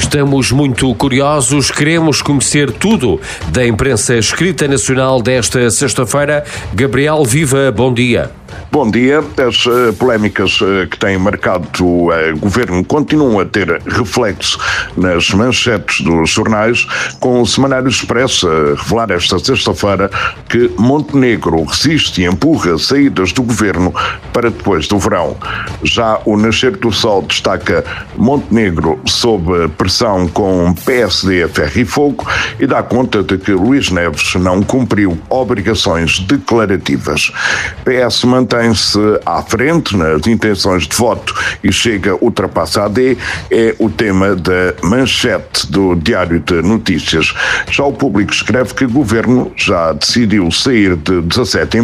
Estamos muito curiosos, queremos conhecer tudo da imprensa escrita nacional desta sexta-feira. Gabriel Viva, bom dia. Bom dia. As polémicas que têm marcado o governo continuam a ter reflexo nas manchetes dos jornais, com o Semanário Expresso a revelar esta sexta-feira que Montenegro resiste e empurra saídas do governo para depois do verão. Já o Nascer do Sol destaca Montenegro sob pressão com PSD a ferro e fogo e dá conta de que Luís Neves não cumpriu obrigações declarativas. PS mantém-se à frente nas intenções de voto e Chega ultrapassa a AD, é o tema da manchete do Diário de Notícias. Já o Público escreve que o governo já decidiu sair de 17